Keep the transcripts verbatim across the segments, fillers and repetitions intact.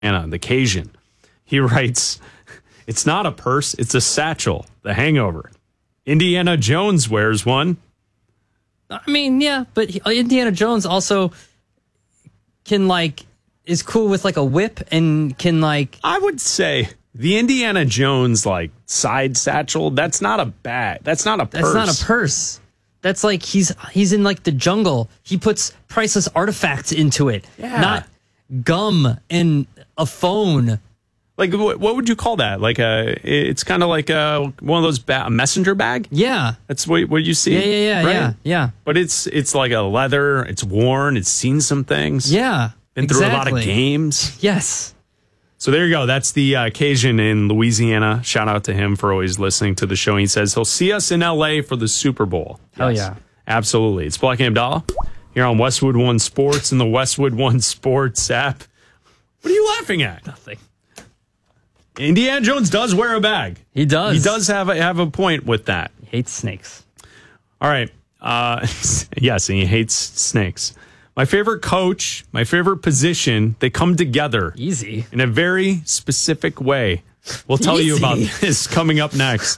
Louisiana, the Cajun. He writes, it's not a purse, it's a satchel, The Hangover. Indiana Jones wears one. I mean, yeah, but he, Indiana Jones also can, like, is cool with, like, a whip and can, like... I would say the Indiana Jones, like, side satchel, that's not a bag. That's not a purse. That's not a purse. That's like he's he's in, like, the jungle. He puts priceless artifacts into it, yeah. not gum and a phone. Like, what would you call that? Like a, it's kind of like a, one of those ba- a messenger bag. Yeah, that's what what you see. Yeah, yeah, yeah, right? yeah, yeah. But it's it's like a leather. It's worn. It's seen some things. Yeah, been exactly. through a lot of games. Yes. So there you go. That's the uh, Cajun in Louisiana. Shout out to him for always listening to the show. He says he'll see us in L A for the Super Bowl. Hell yes. yeah, absolutely. It's Black and Abdallah here on Westwood One Sports and the Westwood One Sports app. What are you laughing at? Nothing. Indiana Jones does wear a bag. He does. He does have a, have a point with that. He hates snakes. All right. Uh, yes, and he hates snakes. My favorite coach, my favorite position, they come together. Easy. In a very specific way. We'll tell Easy. you about this coming up next.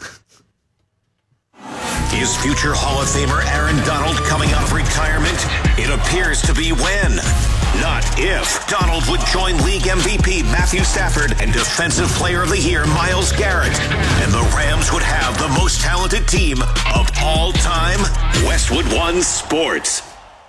Is future Hall of Famer Aaron Donald coming out of retirement? It appears to be when, not if, Donald would join league M V P Matthew Stafford and Defensive Player of the Year Myles Garrett. And the Rams would have the most talented team of all time. Westwood One Sports.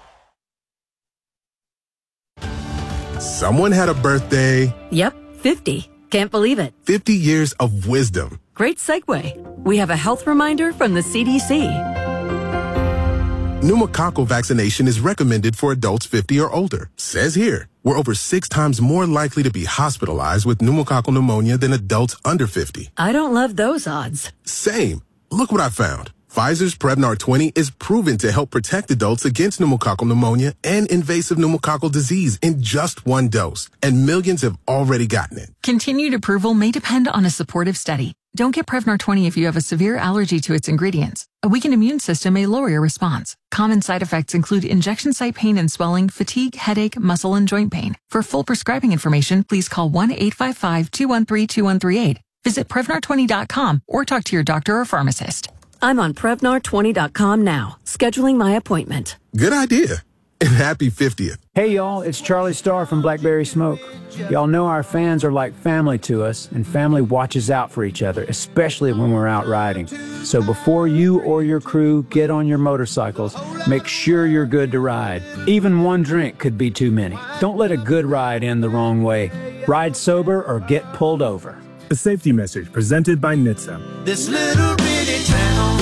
Someone had a birthday. Yep, fifty. Can't believe it. fifty years of wisdom. Great segue. We have a health reminder from the C D C. Pneumococcal vaccination is recommended for adults fifty or older. Says here, we're over six times more likely to be hospitalized with pneumococcal pneumonia than adults under fifty. I don't love those odds. Same. Look what I found. Pfizer's Prevnar twenty is proven to help protect adults against pneumococcal pneumonia and invasive pneumococcal disease in just one dose, and millions have already gotten it. Continued approval may depend on a supportive study. Don't get Prevnar twenty if you have a severe allergy to its ingredients. A weakened immune system may lower your response. Common side effects include injection site pain and swelling, fatigue, headache, muscle, and joint pain. For full prescribing information, please call one eight five five, two one three, two one three eight. Visit Prevnar twenty dot com or talk to your doctor or pharmacist. I'm on Prevnar twenty dot com now, scheduling my appointment. Good idea. And happy fiftieth. Hey, y'all, it's Charlie Starr from Blackberry Smoke. Y'all know our fans are like family to us, and family watches out for each other, especially when we're out riding. So before you or your crew get on your motorcycles, make sure you're good to ride. Even one drink could be too many. Don't let a good ride end the wrong way. Ride sober or get pulled over. A safety message presented by N H T S A. This little bitty town,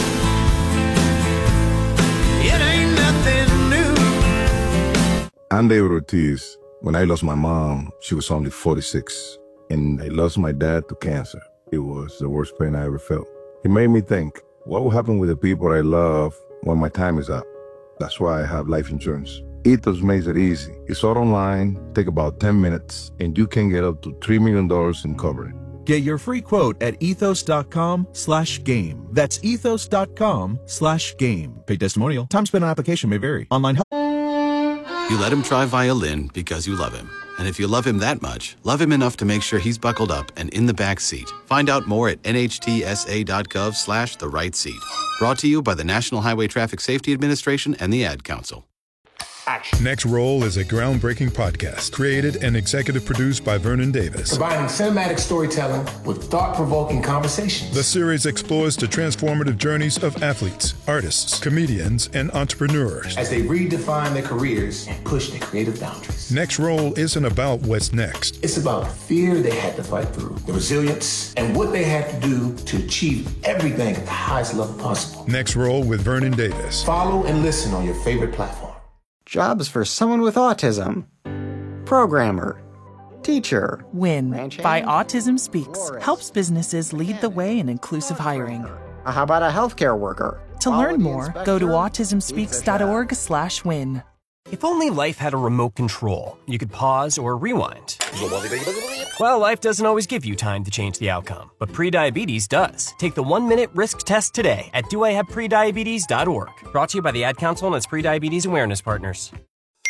it ain't nothing new. I'm David Ortiz. When I lost my mom, she was only forty-six. And I lost my dad to cancer. It was the worst pain I ever felt. It made me think, what will happen with the people I love when my time is up? That's why I have life insurance. Ethos makes it easy. It's all online, take about ten minutes, and you can get up to three million dollars in coverage. Get your free quote at ethos.com slash game. That's ethos.com slash game. Paid testimonial. Time spent on application may vary. Online help. You let him try violin because you love him. And if you love him that much, love him enough to make sure he's buckled up and in the back seat. Find out more at nhtsa.gov slash the right seat. Brought to you by the National Highway Traffic Safety Administration and the Ad Council. Action. Next Roll is a groundbreaking podcast created and executive produced by Vernon Davis. Combining cinematic storytelling with thought-provoking conversations. The series explores the transformative journeys of athletes, artists, comedians, and entrepreneurs as they redefine their careers and push their creative boundaries. Next Roll isn't about what's next. It's about the fear they had to fight through, the resilience, and what they had to do to achieve everything at the highest level possible. Next Roll with Vernon Davis. Follow and listen on your favorite platform. Jobs for someone with autism. Programmer. Teacher. WIN by Autism Speaks helps businesses lead the way in inclusive hiring. How about a healthcare worker? To learn more, go to autismspeaks.org slash win. If only life had a remote control, you could pause or rewind. Well, life doesn't always give you time to change the outcome, but prediabetes does. Take the one-minute risk test today at do I have prediabetes dot org. Brought to you by the Ad Council and its prediabetes awareness partners.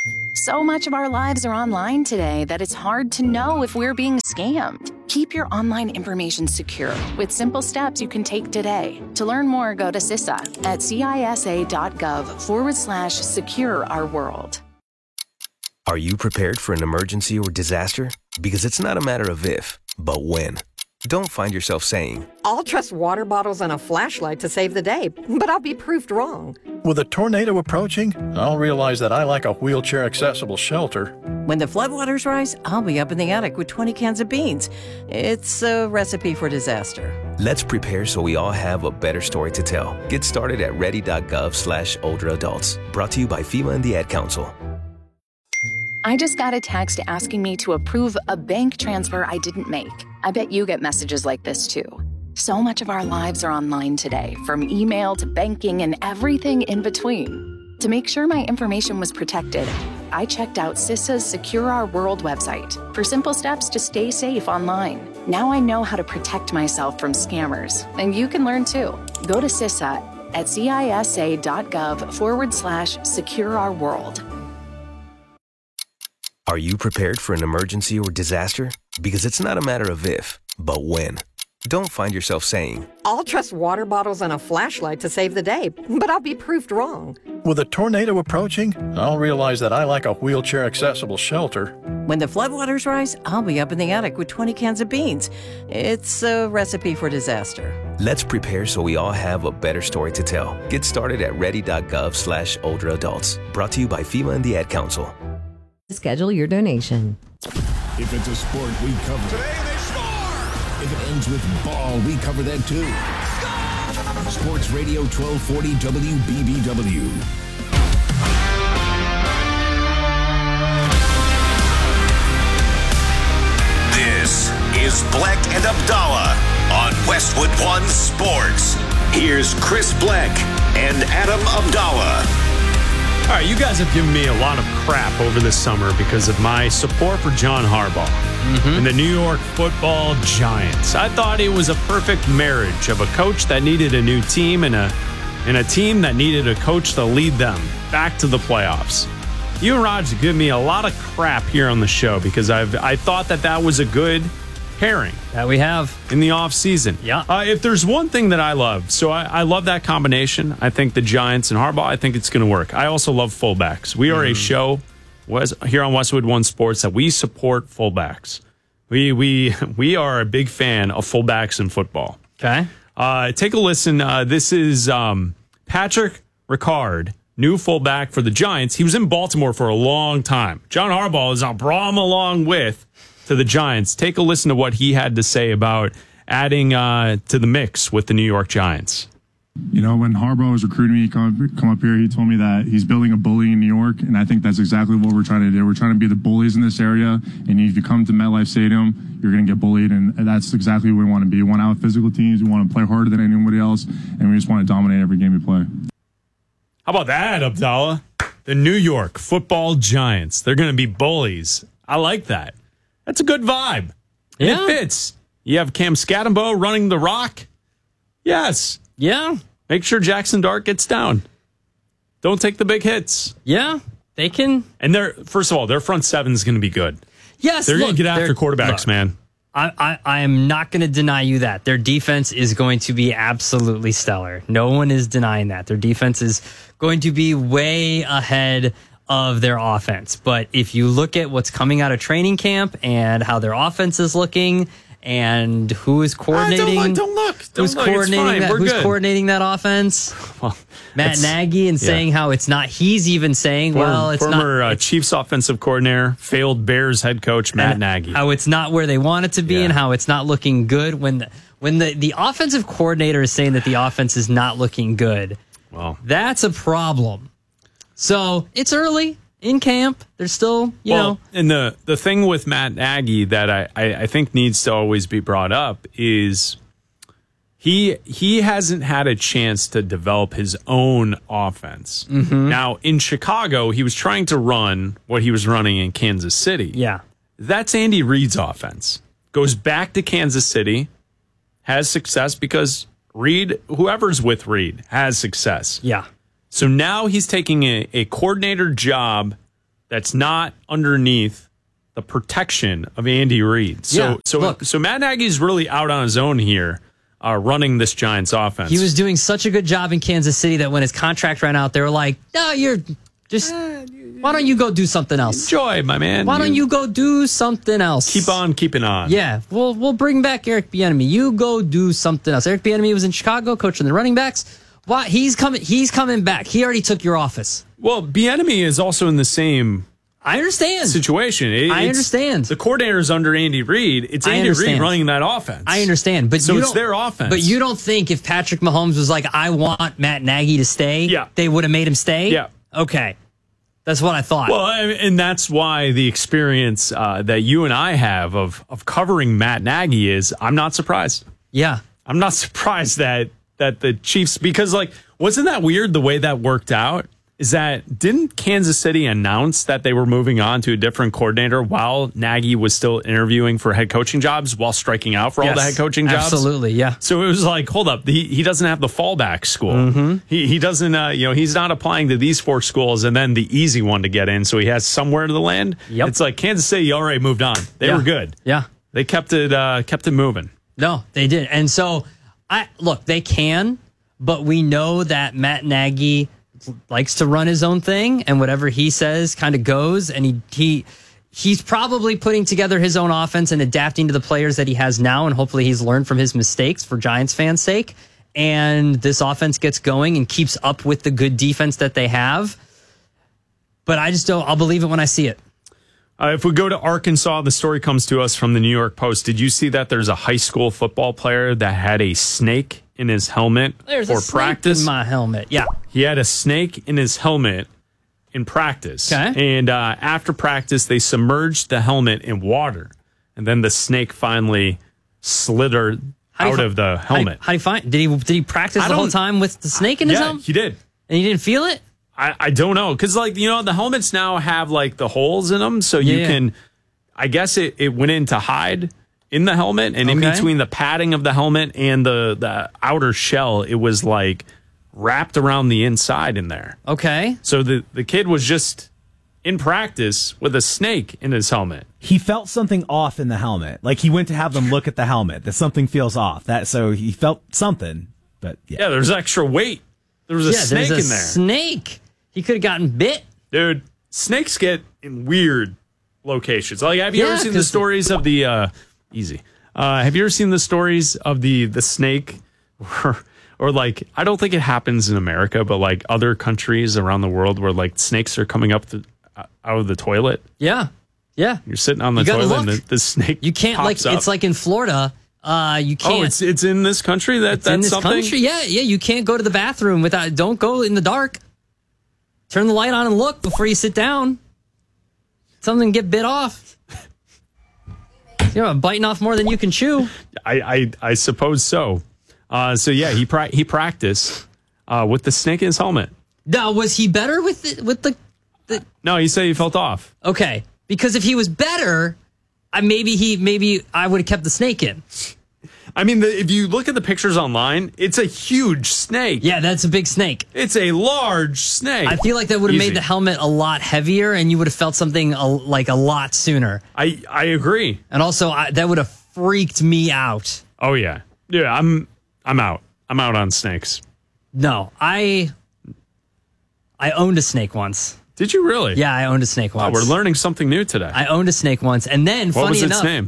So much of our lives are online today that it's hard to know if we're being scammed. Keep your online information secure with simple steps you can take today. To learn more, go to C I S A at cisa.gov forward slash secure our world. Are you prepared for an emergency or disaster? Because it's not a matter of if, but when. Don't find yourself saying, I'll trust water bottles and a flashlight to save the day, but I'll be proved wrong. With a tornado approaching, I'll realize that I lack a wheelchair-accessible shelter. When the floodwaters rise, I'll be up in the attic with twenty cans of beans. It's a recipe for disaster. Let's prepare so we all have a better story to tell. Get started at ready.gov slash older adults. Brought to you by FEMA and the Ad Council. I just got a text asking me to approve a bank transfer I didn't make. I bet you get messages like this too. So much of our lives are online today, from email to banking and everything in between. To make sure my information was protected, I checked out C I S A's Secure Our World website for simple steps to stay safe online. Now I know how to protect myself from scammers, and you can learn too. Go to C I S A at cisa.gov forward slash secure our world. Are you prepared for an emergency or disaster? Because it's not a matter of if, but when. Don't find yourself saying, I'll trust water bottles and a flashlight to save the day, but I'll be proved wrong. With a tornado approaching, I'll realize that I lack a wheelchair-accessible shelter. When the floodwaters rise, I'll be up in the attic with twenty cans of beans. It's a recipe for disaster. Let's prepare so we all have a better story to tell. Get started at ready.gov slash older adults. Brought to you by FEMA and the Ad Council. Schedule your donation. If it's a sport, we cover it. Today they score! If it ends with ball, we cover that too. Score! Sports Radio twelve forty W B B W. This is Bleck and Abdallah on Westwood One Sports. Here's Chris Bleck and Adam Abdallah. All right, you guys have given me a lot of crap over this summer because of my support for John Harbaugh mm-hmm. and the New York Football Giants. I thought it was a perfect marriage of a coach that needed a new team and a and a team that needed a coach to lead them back to the playoffs. You and Raj have given me a lot of crap here on the show because I've I thought that that was a good pairing that we have in the offseason. Yeah. Uh, if there's one thing that I love, so I, I love that combination. I think the Giants and Harbaugh, I think it's going to work. I also love fullbacks. We are mm. a show was here on Westwood One Sports that we support fullbacks. We we we are a big fan of fullbacks in football. Okay. Uh, take a listen. Uh, this is um, Patrick Ricard, new fullback for the Giants. He was in Baltimore for a long time. John Harbaugh is brought him along with to the Giants. Take a listen to what he had to say about adding uh, to the mix with the New York Giants. You know, when Harbaugh was recruiting me to come, come up here, he told me that he's building a bully in New York, and I think that's exactly what we're trying to do. We're trying to be the bullies in this area, and if you come to MetLife Stadium, you're going to get bullied, and that's exactly what we want to be. We want to have physical teams. We want to play harder than anybody else, and we just want to dominate every game we play. How about that, Abdallah? The New York Football Giants. They're going to be bullies. I like that. That's a good vibe. Yeah. It fits. You have Cam Scattenbo running the rock. Yes. Yeah. Make sure Jackson Dart gets down. Don't take the big hits. Yeah. They can. And they're, first of all, their front seven is going to be good. Yes. They're going to get after quarterbacks, look, man. I, I, I am not going to deny you that. Their defense is going to be absolutely stellar. No one is denying that. Their defense is going to be way ahead of their offense. But if you look at what's coming out of training camp and how their offense is looking and who is coordinating, ah, don't look, don't look. Don't who's look. coordinating that, We're who's good. coordinating that offense? Well, Matt Nagy, and saying yeah. how it's not. He's even saying, former, well, it's former, not. Uh, Chiefs offensive coordinator, failed Bears head coach Matt Nagy. How it's not where they want it to be, yeah. and how it's not looking good when the, when the the offensive coordinator is saying that the offense is not looking good. Well, that's a problem. So it's early in camp. There's still, you well, know. And the, the thing with Matt Nagy that I, I, I think needs to always be brought up is he he hasn't had a chance to develop his own offense. Mm-hmm. Now, in Chicago, he was trying to run what he was running in Kansas City. Yeah. That's Andy Reid's offense. Goes back to Kansas City, has success because Reid, whoever's with Reid, has success. Yeah. So now he's taking a, a coordinator job that's not underneath the protection of Andy Reid. So, Yeah, so, look. so Matt Nagy's really out on his own here, uh, running this Giants offense. He was doing such a good job in Kansas City that when his contract ran out, they were like, no, you're just, why don't you go do something else? Enjoy, my man. Why don't you go do something else? Keep on keeping on. Yeah, we'll we'll bring back Eric Bieniemy. You go do something else. Eric Bieniemy was in Chicago coaching the running backs. Why he's coming? He's coming back. He already took your office. Well, Bieniemy is also in the same. I understand situation. It, I it's- understand. The coordinator's under Andy Reid. It's I Andy Reid understand. running that offense. I understand, but so you it's don't- their offense. But you don't think if Patrick Mahomes was like, "I want Matt Nagy to stay," Yeah. they would have made him stay? Yeah. Okay, that's what I thought. Well, and and that's why the experience uh, that you and I have of of covering Matt Nagy is I'm not surprised. Yeah, I'm not surprised that that the Chiefs, because like wasn't that weird the way that worked out? Is that didn't Kansas City announce that they were moving on to a different coordinator while Nagy was still interviewing for head coaching jobs while striking out for all Yes, the head coaching jobs? absolutely, yeah. So it was like, hold up, he, he doesn't have the fallback school. Mm-hmm. He he doesn't, uh, you know, he's not applying to these four schools and then the easy one to get in. So he has somewhere to land. Yep. It's like Kansas City already moved on. They Yeah. were good. Yeah. They kept it uh, kept it moving. No, they did. And so, I look, they can, but we know that Matt Nagy likes to run his own thing, and whatever he says kind of goes. And he he he's probably putting together his own offense and adapting to the players that he has now, and hopefully he's learned from his mistakes for Giants fans' sake. And this offense gets going and keeps up with the good defense that they have. But I just don't. I'll believe it when I see it. Uh, if we go to Arkansas, the story comes to us from the New York Post. Did you see that there's a high school football player that had a snake in his helmet There's for a snake practice? in my helmet. Yeah. He had a snake in his helmet in practice. Okay. And uh, after practice, they submerged the helmet in water. And then the snake finally slithered How do you out fi- of the How do you- helmet. How do you find? Did he did he practice I the whole don't- time with the snake in his yeah, helmet? he did. And you didn't feel it? I, I don't know. Because, like, you know, the helmets now have, like, the holes in them. So you Yeah. can, I guess it, it went in to hide in the helmet. And in Okay. between the padding of the helmet and the, the outer shell, it was, like, wrapped around the inside in there. Okay. So the, the kid was just in practice with a snake in his helmet. He felt something off in the helmet. Like he went to have them look at the helmet. That something feels off. That so he felt something. But yeah, Yeah, there's extra weight. There was a yeah, snake there's a in there. snake. He could have gotten bit. Dude, snakes get in weird locations. Like, have you Yeah, ever seen the 'cause- stories of the uh easy? Uh have you ever seen the stories of the the snake or, or like I don't think it happens in America, but like other countries around the world where like snakes are coming up the, uh, out of the toilet. Yeah. Yeah. You're sitting on the You gotta toilet and look. the, the snake You can't like pops up. it's like in Florida. Uh, you can't. Oh, it's it's in this country that It's that's in this something. country. Yeah, yeah. You can't go to the bathroom without. Don't go in the dark. Turn the light on and look before you sit down. Something get bit off. You know, biting off more than you can chew. I I, I suppose so. Uh, so yeah, he pra- he practiced uh, with the snake in his helmet. Now, was he better with the, with the? the No, he said he felt off. okay, because if he was better, I maybe he maybe I would have kept the snake in. I mean, the, if you look at the pictures online, it's a huge snake. Yeah, that's a big snake. It's a large snake. I feel like that would have Easy. made the helmet a lot heavier, and you would have felt something a, like a lot sooner. I I agree. And also, I, that would have freaked me out. Oh yeah, yeah. I'm I'm out. I'm out on snakes. No, I I owned a snake once. Did you really? Yeah, I owned a snake Wow, once. we're learning something new today. I owned a snake once, and then what funny was its enough, name?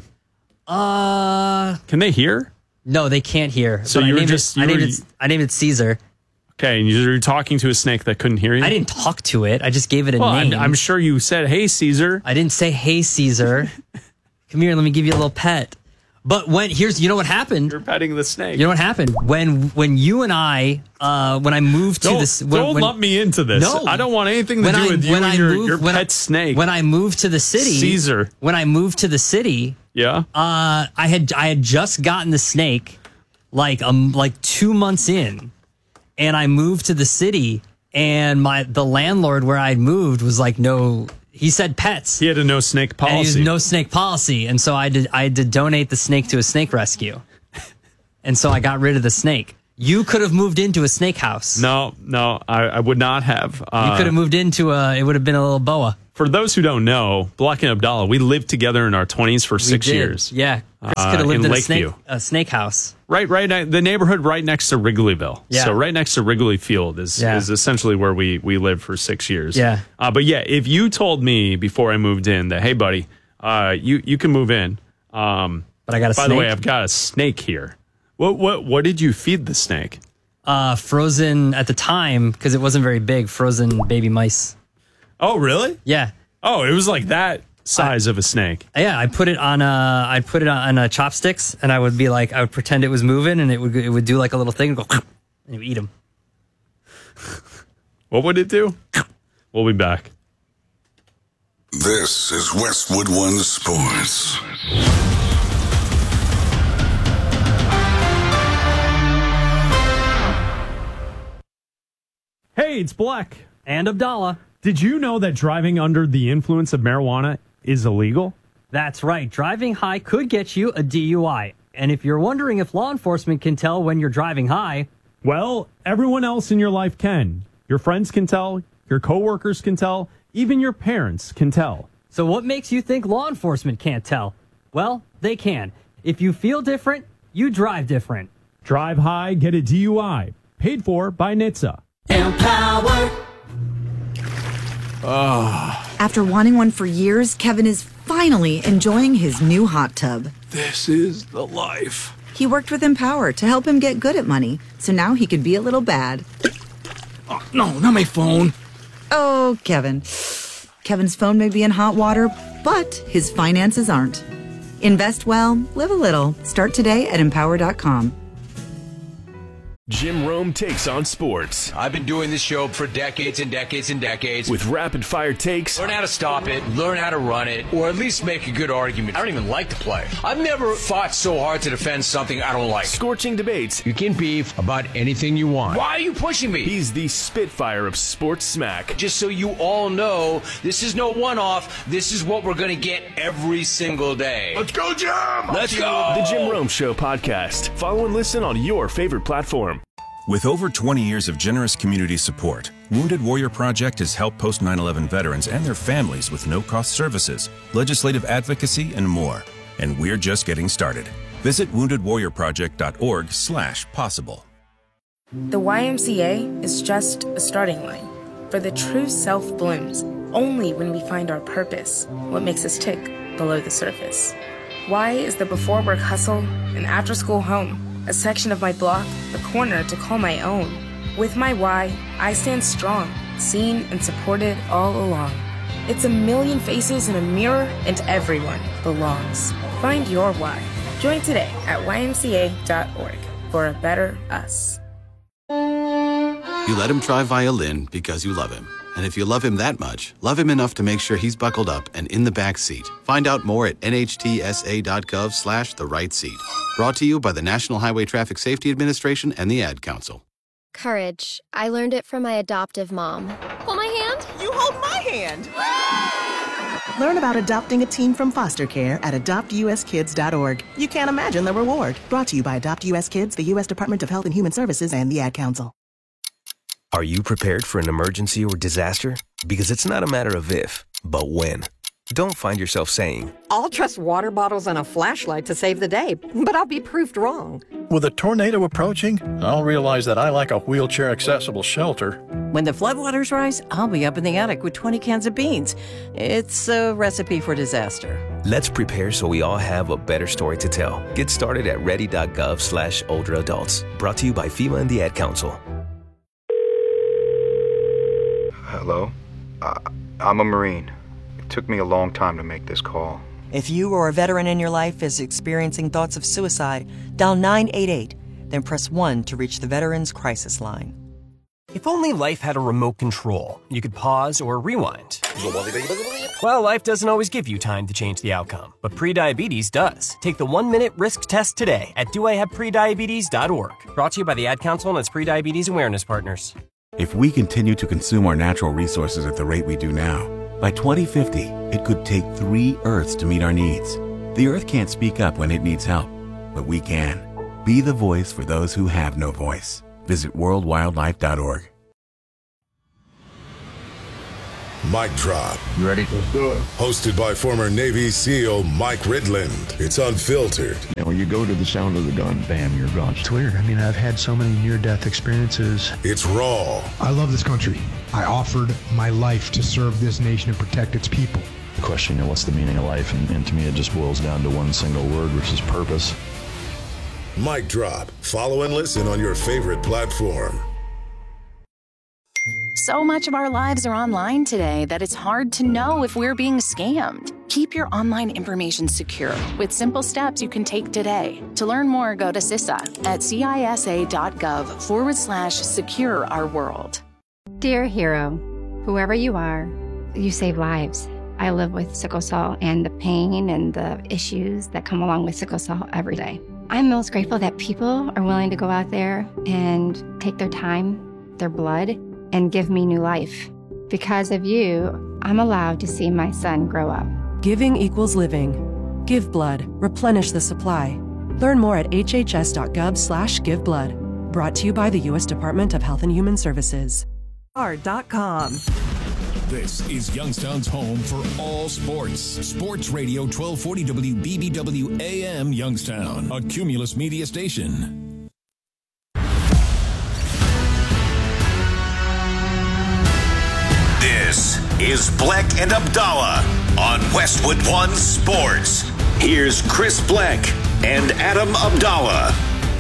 uh, Can they hear? no, they can't hear. So But I you were named just- it, I you named were- it I named it Caesar. Okay, and you were talking to a snake that couldn't hear you. I didn't talk to it. I just gave it a Well, I'm, name. I'm sure you said, "Hey, Caesar." I didn't say, "Hey, Caesar, come here. Let me give you a little pet." But when here's, you know what happened? You're petting the snake. You know what happened when when you and I uh, when I moved to Don't, this. When, don't when, lump me into this. No, I don't want anything to when do I- with you when and I your, moved- your when pet I- snake. When I moved to the city, Caesar. When I moved to the city, yeah. uh, I had I had just gotten the snake, like um like two months in, and I moved to the city, and my the landlord where I'd moved was like, no. He said pets. He had a no snake And he was policy. no snake policy, and so I did. I had to donate the snake to a snake rescue, and so I got rid of the snake. You could have moved into a snake house. No, no, I, I would not have. Uh, you could have moved into a, it would have been a little boa. For those who don't know, Block and Abdallah, we lived together in our twenties for We six did. years. Yeah. Chris uh, could have lived in in, a, snake, Lakeview. a snake house. Right, right, ne- the neighborhood right next to Wrigleyville. Yeah. So right next to Wrigley Field is, Yeah. is essentially where we, we lived for six years. Yeah. Uh, but yeah, if you told me before I moved in that, hey, buddy, uh, you, you can move in. Um, but I got a by snake. the way, I've got a snake here. What, what, what did you feed the snake? Uh, frozen at the time, because it wasn't very big, frozen baby mice. Oh, really? Yeah. Oh, it was like that size I, of a snake. Yeah, I put it on a, I put it on a chopsticks, and I would be like, I would pretend it was moving, and it would it would do like a little thing, and go, and you eat them. What would it do? We'll be back. This is Westwood One Sports. Hey, it's Black. And Abdallah. Did you know that driving under the influence of marijuana is illegal? That's right. Driving high could get you a D U I. And if you're wondering if law enforcement can tell when you're driving high, well, everyone else in your life can. Your friends can tell, your coworkers can tell, even your parents can tell. So what makes you think law enforcement can't tell? Well, they can. If you feel different, you drive different. Drive high, get a D U I. Paid for by N H T S A. Empower. Oh. After wanting one for years, Kevin is finally enjoying his new hot tub. This is the life. He worked with Empower to help him get good at money, so now he could be a little bad. Oh, no, not my phone. Oh, Kevin. Kevin's phone may be in hot water, but his finances aren't. Invest well, live a little. Start today at empower dot com. Jim Rome takes on sports. I've been doing this show for decades and decades and decades. With rapid fire takes. Learn how to stop it, learn how to run it, or at least make a good argument. I don't even like to play. I've never fought so hard to defend something I don't like. Scorching debates. You can beef about anything you want. Why are you pushing me? He's the Spitfire of sports smack. Just so you all know, this is no one-off. This is what we're going to get every single day. Let's go, Jim! Let's go! The Jim Rome Show podcast. Follow and listen on your favorite platform. With over twenty years of generous community support, Wounded Warrior Project has helped post nine eleven veterans and their families with no-cost services, legislative advocacy, and more. And we're just getting started. Visit wounded warrior project dot org slash possible. The Y M C A is just a starting line, for the true self blooms only when we find our purpose, what makes us tick below the surface. Y is the before-work hustle and after-school home, a section of my block, a corner to call my own. With my Y, I stand strong, seen and supported all along. It's a million faces in a mirror, and everyone belongs. Find your Y. Join today at y m c a dot org for a better us. You let him try violin because you love him. And if you love him that much, love him enough to make sure he's buckled up and in the back seat. Find out more at n h t s a dot gov slash the right seat. Brought to you by the National Highway Traffic Safety Administration and the Ad Council. Courage. I learned it from my adoptive mom. Hold my hand. You hold my hand. Learn about adopting a teen from foster care at adopt u s kids dot org. You can't imagine the reward. Brought to you by Adopt U S Kids, the U S Department of Health and Human Services, and the Ad Council. Are you prepared for an emergency or disaster? Because it's not a matter of if, but when. Don't find yourself saying, I'll trust water bottles and a flashlight to save the day, but I'll be proved wrong. With a tornado approaching, I'll realize that I like a wheelchair-accessible shelter. When the floodwaters rise, I'll be up in the attic with twenty cans of beans. It's a recipe for disaster. Let's prepare so we all have a better story to tell. Get started at ready dot gov slash older adults. Brought to you by FEMA and the Ad Council. Hello? Uh, I'm a Marine. It took me a long time to make this call. If you or a veteran in your life is experiencing thoughts of suicide, dial nine eight eight, then press one to reach the Veterans Crisis Line. If only life had a remote control, you could pause or rewind. Well, life doesn't always give you time to change the outcome, but prediabetes does. Take the one-minute risk test today at do I have prediabetes dot org. Brought to you by the Ad Council and its prediabetes awareness partners. If we continue to consume our natural resources at the rate we do now, by twenty fifty, it could take three Earths to meet our needs. The Earth can't speak up when it needs help, but we can. Be the voice for those who have no voice. Visit world wildlife dot org. Mic Drop. You ready? Let's do it. Hosted by former Navy SEAL Mike Ridland. It's unfiltered. And when you go to the sound of the gun, bam, you're gone. It's weird. I mean, I've had so many near-death experiences. It's raw. I love this country. I offered my life to serve this nation and protect its people. The question, you know, what's the meaning of life? And, and to me, it just boils down to one single word, which is purpose. Mic Drop. Follow and listen on your favorite platform. So much of our lives are online today that it's hard to know if we're being scammed. Keep your online information secure with simple steps you can take today. To learn more, go to C I S A at cisa.gov forward slash secure our world. Dear hero, whoever you are, you save lives. I live with sickle cell and the pain and the issues that come along with sickle cell every day. I'm most grateful that people are willing to go out there and take their time, their blood, and give me new life. Because of you, I'm allowed to see my son grow up. Giving equals living. Give blood. Replenish the supply. Learn more at hhs.gov slash give blood. Brought to you by the U S Department of Health and Human Services. dot com. This is Youngstown's home for all sports. Sports Radio twelve forty W B B W A M Youngstown, a Cumulus media station. This is Bleck and Abdallah on Westwood One Sports. Here's Chris Bleck and Adam Abdallah.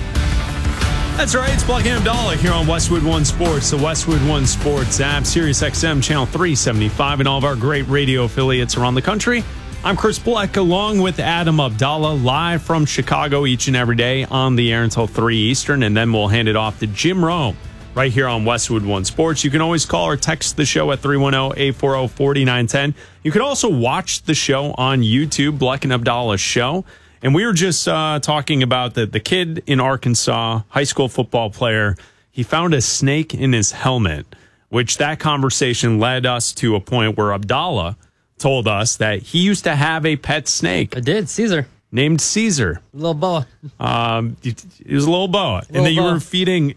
That's right, it's Bleck and Abdallah here on Westwood One Sports, the Westwood One Sports app, Sirius X M Channel three seventy-five, and all of our great radio affiliates around the country. I'm Chris Bleck, along with Adam Abdallah, live from Chicago each and every day on the air until three Eastern, and then we'll hand it off to Jim Rome right here on Westwood One Sports. You can always call or text the show at three one zero, eight four zero, four nine one zero. You can also watch the show on YouTube, Bleck and Abdallah Show. And we were just uh, talking about the, the kid in Arkansas, high school football player. He found a snake in his helmet, which that conversation led us to a point where Abdallah told us that he used to have a pet snake. I did, Caesar. Named Caesar. Little boa. Um, it, it was a little boa. Little and that you boa. were feeding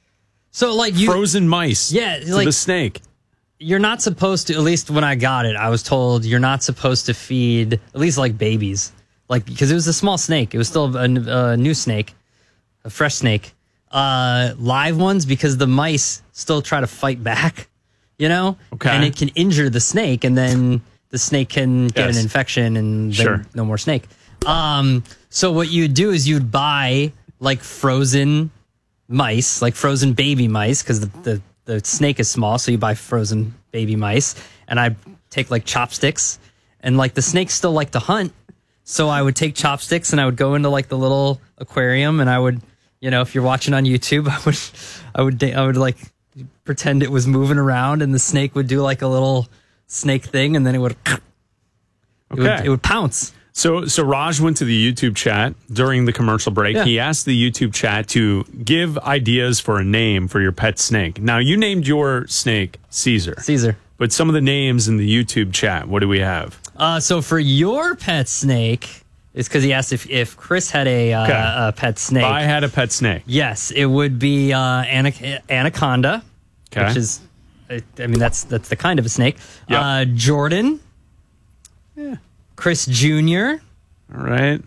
so like you, frozen mice yeah, to like, the snake. You're not supposed to, at least when I got it, I was told you're not supposed to feed, at least like babies. Like, because it was a small snake. It was still a, a new snake, a fresh snake. Uh, live ones, because the mice still try to fight back, you know? Okay. And it can injure the snake, and then the snake can get Yes. an infection, and then Sure. no more snake. Um, so what you'd do is you'd buy, like, frozen mice, like frozen baby mice, because the, the, the snake is small, so you buy frozen baby mice. And I take, like, chopsticks, and, like, the snakes still like to hunt. So I would take chopsticks and I would go into like the little aquarium, and I would, you know, if you're watching on YouTube, I would, I would, I would like pretend it was moving around, and the snake would do like a little snake thing, and then it would, it, Okay. would, it would pounce. So, so Raj went to the YouTube chat during the commercial break. Yeah. He asked the YouTube chat to give ideas for a name for your pet snake. Now, you named your snake Caesar. Caesar. But some of the names in the YouTube chat, what do we have? Uh, so for your pet snake, it's because he asked if, if Chris had a, uh, Okay. a pet snake. If I had a pet snake. Yes, it would be uh, anac- anaconda, Okay. which is, I I mean, that's that's the kind of a snake. Yep. Uh, Jordan, Yeah. Chris Junior All right.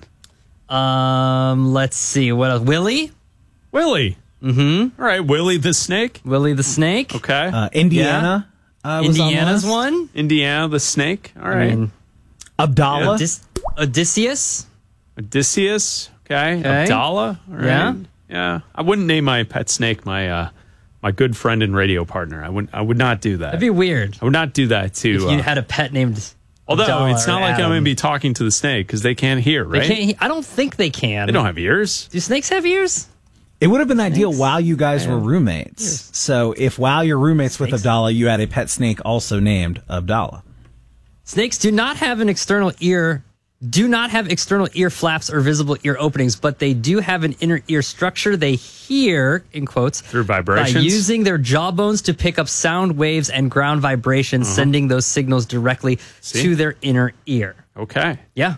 Um, let's see what else. Willie, Willie. Mm-hmm. All right. Willie the snake. Willie the snake. Okay. Uh, Indiana. Uh, was on the Indiana's list. one. Indiana the snake. All right. I mean, Abdallah. Odys- Odysseus. Odysseus. Okay. Okay. Abdallah. All right. Yeah. Yeah. I wouldn't name my pet snake my uh, my good friend and radio partner. I would I would not do that. That'd be weird. I would not do that to. If you uh, had a pet named. although Abdallah it's not or like I'm Adam. going to be talking to the snake because they can't hear, right? They can't. he- I don't think they can. They don't have ears. Do snakes have ears? It would have been ideal while you guys were roommates. So if while you're roommates with Abdallah, you had a pet snake also named Abdallah. Snakes do not have an external ear, do not have external ear flaps or visible ear openings, but they do have an inner ear structure. They hear, in quotes, through by vibrations, using their jawbones to pick up sound waves and ground vibrations, Uh-huh. sending those signals directly See? to their inner ear. Okay. Yeah.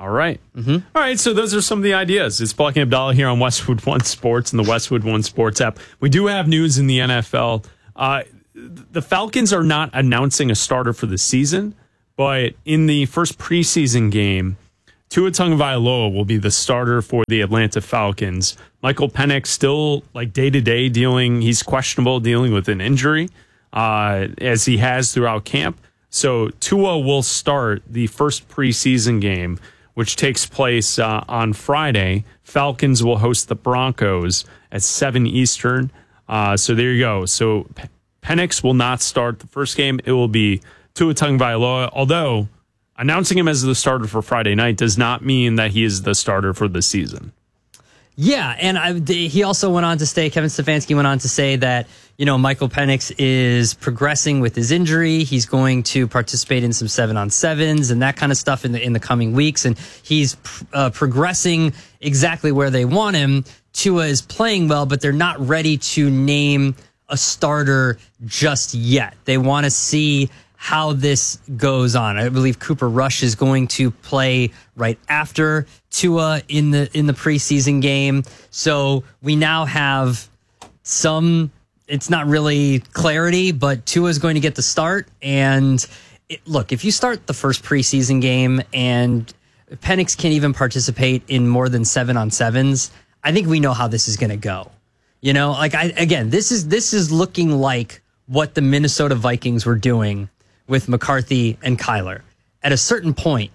All right. Mm-hmm. All right, so those are some of the ideas. It's Black and Abdallah here on Westwood One Sports and the Westwood One Sports app. We do have news in the N F L. Uh, the Falcons are not announcing a starter for the season, but in the first preseason game, Tua Tagovailoa will be the starter for the Atlanta Falcons. Michael Penix still like day-to-day dealing, he's questionable dealing with an injury uh, as he has throughout camp. So Tua will start the first preseason game, which takes place uh, on Friday. Falcons will host the Broncos at seven Eastern. Uh, so there you go. So P- Penix will not start the first game. It will be Tua Tagovailoa, although announcing him as the starter for Friday night does not mean that he is the starter for the season. Yeah, and I, he also went on to say, Kevin Stefanski went on to say that, you know, Michael Penix is progressing with his injury. He's going to participate in some seven-on-sevens and that kind of stuff in the in the coming weeks, and he's uh, progressing exactly where they want him. Tua is playing well, but they're not ready to name a starter just yet. They want to see how this goes on. I believe Cooper Rush is going to play right after Tua in the in the preseason game. So we now have some, it's not really clarity, but Tua is going to get the start. And it, look, if you start the first preseason game and Penix can't even participate in more than seven on sevens, I think we know how this is going to go. You know, like I again, this is this is looking like what the Minnesota Vikings were doing with McCarthy and Kyler. At a certain point,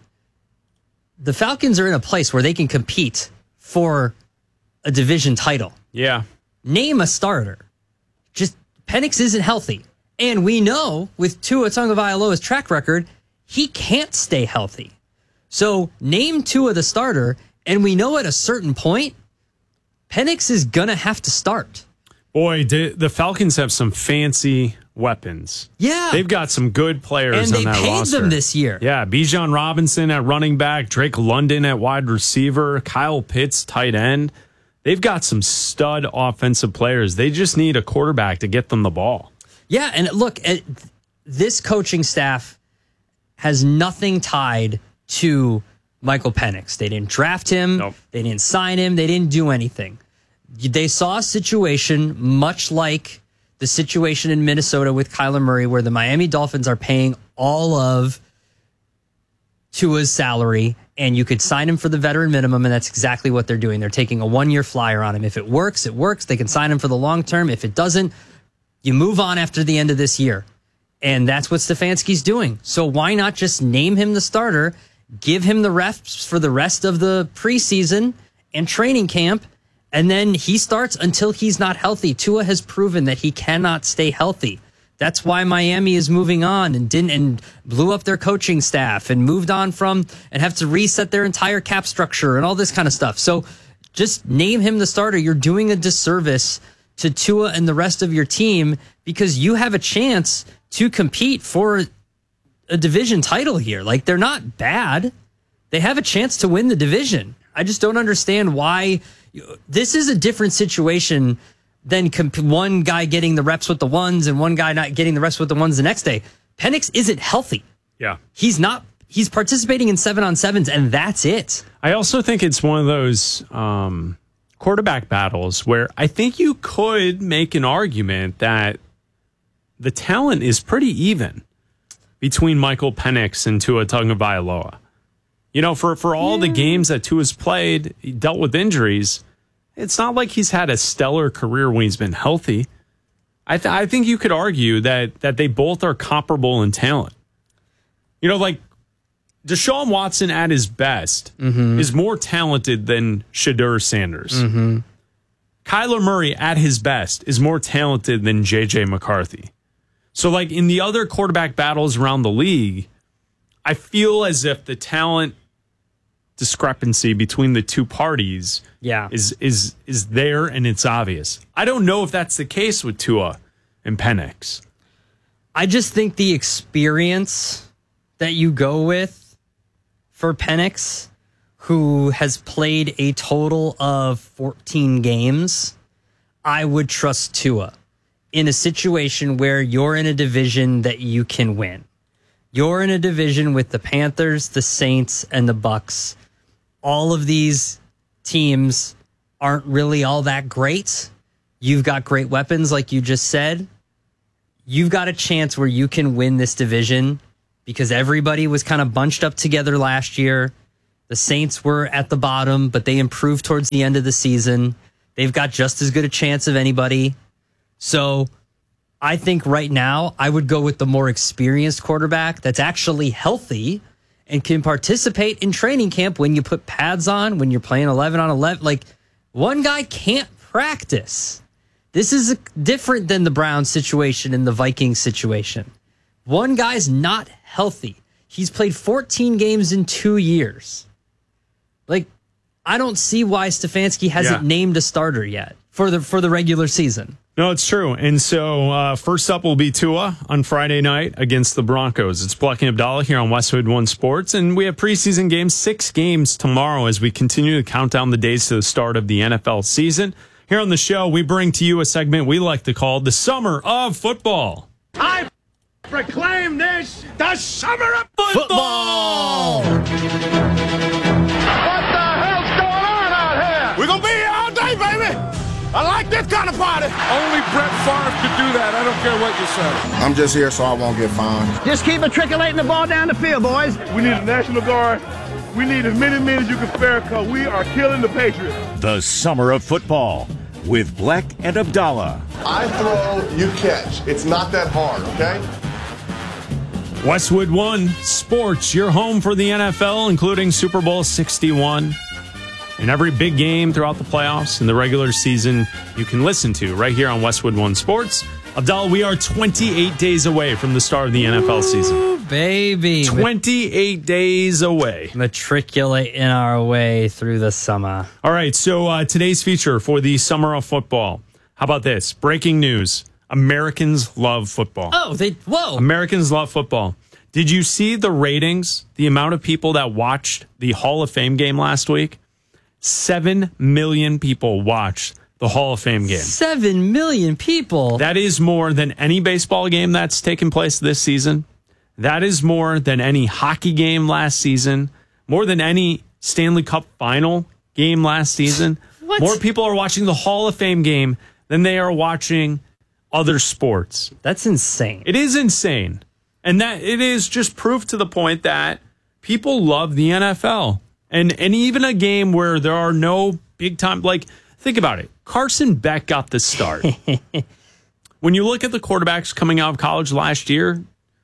the Falcons are in a place where they can compete for a division title. Yeah. Name a starter. Just Penix isn't healthy. And we know with Tua Tagovailoa's track record, he can't stay healthy. So name Tua the starter, and we know at a certain point, Penix is going to have to start. Boy, the Falcons have some fancy weapons. Yeah. They've got some good players and on that roster. And they paid them this year. Yeah, Bijan Robinson at running back, Drake London at wide receiver, Kyle Pitts tight end. They've got some stud offensive players. They just need a quarterback to get them the ball. Yeah, and look, this coaching staff has nothing tied to Michael Penix. They didn't draft him. Nope. They didn't sign him. They didn't do anything. They saw a situation much like the situation in Minnesota with Kyler Murray, where the Miami Dolphins are paying all of Tua's salary, and you could sign him for the veteran minimum, and that's exactly what they're doing. They're taking a one-year flyer on him. If it works, it works. They can sign him for the long term. If it doesn't, you move on after the end of this year. And that's what Stefanski's doing. So why not just name him the starter, give him the reps for the rest of the preseason and training camp, and then he starts until he's not healthy. Tua has proven that he cannot stay healthy. That's why Miami is moving on and didn't and blew up their coaching staff and moved on from and have to reset their entire cap structure and all this kind of stuff. So just name him the starter. You're doing a disservice to Tua and the rest of your team because you have a chance to compete for a division title here. Like, they're not bad. They have a chance to win the division. I just don't understand why. This is a different situation than comp- one guy getting the reps with the ones and one guy not getting the reps with the ones the next day. Penix isn't healthy. Yeah. He's not. He's participating in seven on sevens, and that's it. I also think it's one of those um, quarterback battles where I think you could make an argument that the talent is pretty even between Michael Penix and Tua Tagovailoa. You know, for, for all yeah. the games that Tua's played, he dealt with injuries. It's not like he's had a stellar career when he's been healthy. I, th- I think you could argue that that they both are comparable in talent. You know, like Deshaun Watson at his best mm-hmm. is more talented than Shedeur Sanders. Mm-hmm. Kyler Murray at his best is more talented than J J McCarthy. So, like, in the other quarterback battles around the league, I feel as if the talent discrepancy between the two parties yeah. is is is there and it's obvious. I don't know if that's the case with Tua and Penix. I just think the experience that you go with for Penix, who has played a total of fourteen games, I would trust Tua in a situation where you're in a division that you can win. You're in a division with the Panthers, the Saints, and the Bucks all of these teams aren't really all that great. You've got great weapons, like you just said. You've got a chance where you can win this division because everybody was kind of bunched up together last year. The Saints were at the bottom, but they improved towards the end of the season. They've got just as good a chance of anybody. So I think right now I would go with the more experienced quarterback that's actually healthy and can participate in training camp when you put pads on, when you're playing eleven on eleven. Like, one guy can't practice. This is a, different than the Browns situation and the Vikings situation. One guy's not healthy. He's played fourteen games in two years. Like, I don't see why Stefanski hasn't Yeah. named a starter yet for the for the regular season. No, it's true. And so uh, first up will be Tua on Friday night against the Broncos. It's Bleck and Abdallah here on Westwood One Sports. And we have preseason games, six games tomorrow as we continue to count down the days to the start of the N F L season. Here on the show, we bring to you a segment we like to call the Summer of Football. I proclaim this the Summer of Football! What the hell's going on out here? We're going to be here all day, baby. I like this kind of party. Only Brett Favre could do that. I don't care what you say. I'm just here so I won't get fined. Just keep matriculating the ball down the field, boys. We need a National Guard. We need as many men as you can spare because we are killing the Patriots. The Summer of Football with Bleck and Abdallah. I throw, you catch. It's not that hard, okay? Westwood One Sports, your home for the N F L, including Super Bowl sixty-one. And every big game throughout the playoffs and the regular season you can listen to right here on Westwood One Sports. Abdallah, we are twenty-eight days away from the start of the N F L season. Ooh, baby. twenty-eight days away. Matriculating our way through the summer. All right, so uh, today's feature for the Summer of Football. How about this? Breaking news. Americans love football. Oh, they, whoa. Americans love football. Did you see the ratings, the amount of people that watched the Hall of Fame game last week? Seven million people watched the Hall of Fame game. Seven million people. That is more than any baseball game that's taken place this season. That is more than any hockey game last season. More than any Stanley Cup final game last season. What? More people are watching the Hall of Fame game than they are watching other sports. That's insane. It is insane. And that it is just proof to the point that people love the N F L. And and even a game where there are no big time, like, think about it. Carson Beck got the start. When you look at the quarterbacks coming out of college last year,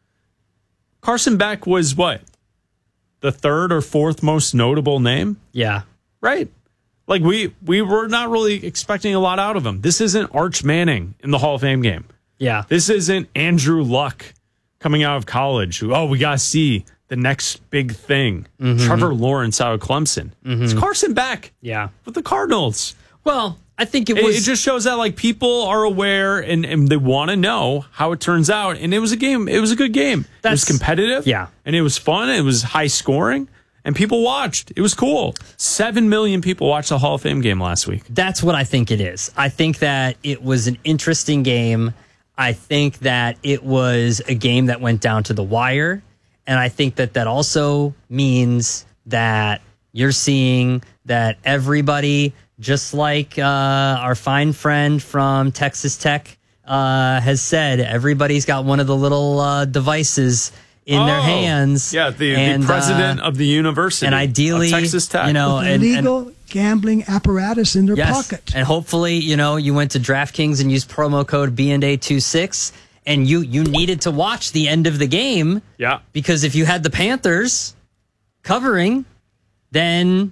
Carson Beck was what? The third or fourth most notable name? Yeah. Right. Like, we, we were not really expecting a lot out of him. This isn't Arch Manning in the Hall of Fame game. Yeah. This isn't Andrew Luck coming out of college. Who, oh, we got to see the next big thing. Mm-hmm. Trevor Lawrence out of Clemson. Mm-hmm. It's Carson Beck. Yeah. With the Cardinals. Well, I think it it was... It just shows that, like, people are aware and, and they want to know how it turns out. And it was a game. It was a good game. That's, it was competitive. Yeah. And it was fun. It was high scoring. And people watched. It was cool. Seven million people watched the Hall of Fame game last week. That's what I think it is. I think that it was an interesting game. I think that it was a game that went down to the wire. And I think that that also means that you're seeing that everybody, just like uh, our fine friend from Texas Tech uh, has said, everybody's got one of the little uh, devices in oh, their hands. Yeah, the, and, the president uh, of the university. And ideally, of Texas Tech. You know, With and, illegal and, gambling apparatus in their yes, pocket. And hopefully, you know, you went to DraftKings and used promo code B and A twenty-six and you you needed to watch the end of the game. Yeah. Because if you had the Panthers covering, then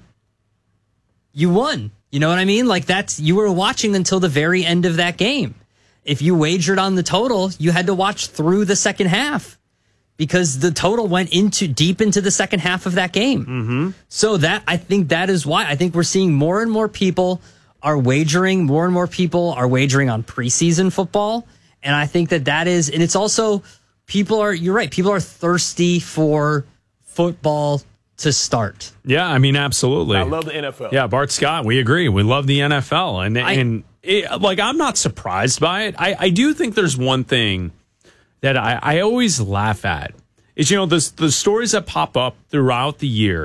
you won. You know what I mean? Like, that's, you were watching until the very end of that game. If you wagered on the total, you had to watch through the second half because the total went into deep into the second half of that game. Mm-hmm. So that, I think that is why I think we're seeing more and more people are wagering, more and more people are wagering on preseason football. And I think that that is, and it's also, people are, you're right, people are thirsty for football to start. Yeah, I mean, absolutely. I love the N F L. Yeah, Bart Scott, we agree. We love the N F L. And, I, and it, like, I'm not surprised by it. I, I do think there's one thing that I, I always laugh at is, you know, the, the stories that pop up throughout the year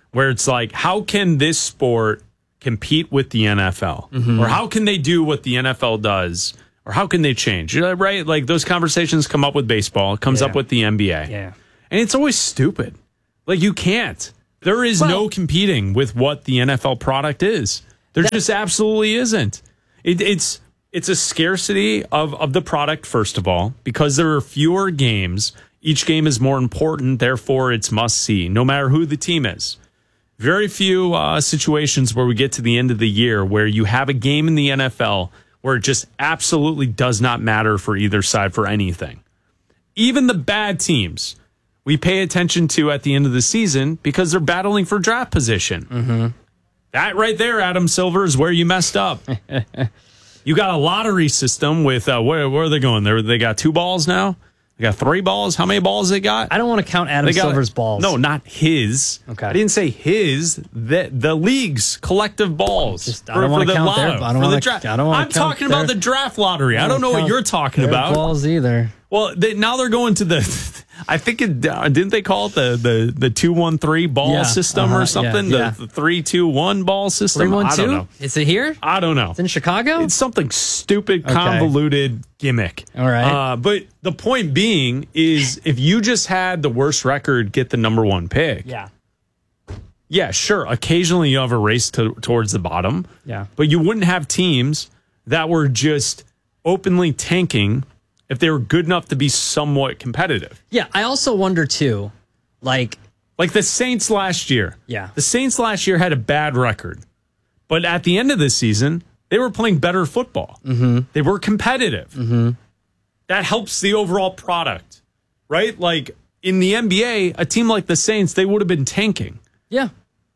where it's like, how can this sport compete with the N F L? Mhm. Or how can they do what the N F L does? Or how can they change? You know, right? Like those conversations come up with baseball. It comes Yeah. up with the N B A. Yeah. And it's always stupid. Like you can't. There is Well- no competing with what the N F L product is. There just absolutely isn't. It, it's it's a scarcity of, of the product, first of all, because there are fewer games. Each game is more important, therefore it's must see, no matter who the team is. Very few uh, situations where we get to the end of the year where you have a game in the N F L where it just absolutely does not matter for either side for anything. Even the bad teams we pay attention to at the end of the season because they're battling for draft position. Mm-hmm. That right there, Adam Silver, is where you messed up. You got a lottery system with, uh, where, where are they going? They're, they got two balls now? They got three balls? How many balls they got? I don't want to count Adam They got- Silver's balls. No, not his. Okay. I didn't say his. The the league's collective balls. Just- I for, don't for wanna the count their- lotto, I don't for the wanna- draft. I don't wanna I'm count talking about their- the draft lottery. I don't know what you're talking Their about. balls either. Well, they, now they're going to the. I think it uh, didn't they call it the the the two one three ball Yeah, system uh-huh, or something? yeah, yeah. The, the three two one ball system. Three one I don't two. know. Is it here? I don't know. It's in Chicago. It's something stupid, Okay. convoluted gimmick. All right. Uh, but the point being is, if you just had the worst record get the number one pick, Yeah. yeah, sure. Occasionally you have a race to, towards the bottom. Yeah. But you wouldn't have teams that were just openly tanking if they were good enough to be somewhat competitive. Yeah. I also wonder too, like, Like the Saints last year. Yeah. The Saints last year had a bad record. But at the end of the season, they were playing better football. Mm-hmm. They were competitive. Mm-hmm. That helps the overall product, right? Like in the N B A, a team like the Saints, they would have been tanking. Yeah.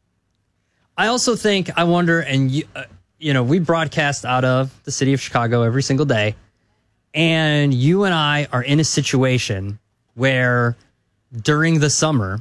I also think, I wonder, and you, uh, you know, we broadcast out of the city of Chicago every single day, and you and I are in a situation where during the summer,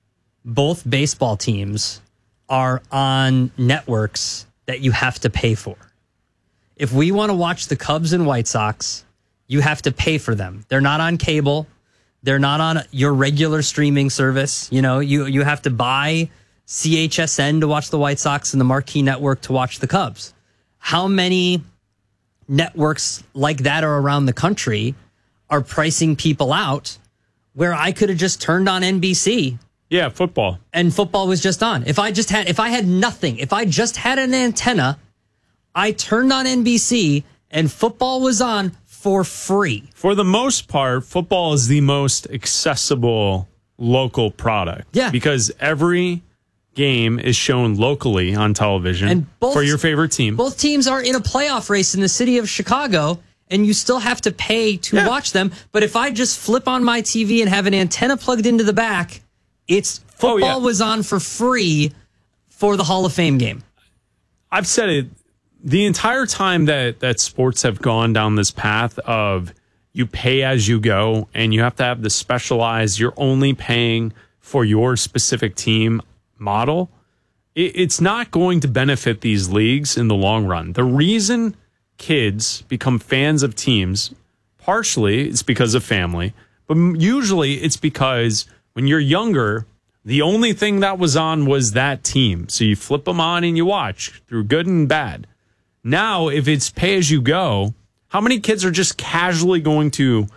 both baseball teams are on networks that you have to pay for. If we want to watch the Cubs and White Sox, you have to pay for them. They're not on cable. They're not on your regular streaming service. You know, you, you have to buy C H S N to watch the White Sox and the Marquee Network to watch the Cubs. How many networks like that are around the country are pricing people out where I could have just turned on N B C Yeah, football. and football was just on? If I just had, if I had nothing, if I just had an antenna, I turned on N B C and football was on for free. For the most part, football is the most accessible local product. Yeah. Because every game is shown locally on television And both- for your favorite team. Both teams are in a playoff race in the city of Chicago, and you still have to pay to Yeah. watch them. But if I just flip on my T V and have an antenna plugged into the back, it's football Oh, yeah. was on for free for the Hall of Fame game. I've said it the entire time that, that sports have gone down this path of you pay as you go and you have to have the specialized, you're only paying for your specific team model. It, it's not going to benefit these leagues in the long run. The reason kids become fans of teams, partially it's because of family, but usually it's because when you're younger, the only thing that was on was that team. So you flip them on and you watch through good and bad. Now, if it's pay as you go, how many kids are just casually going to